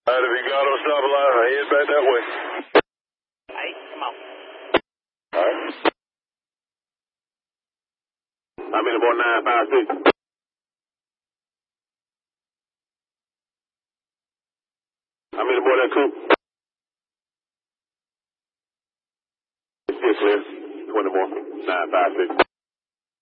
Alright, if you got on stop line, I head back that way. Hey, come on. Alright. I'm in about 956. I'm in about that coupe. It's clear. 20 more. 956.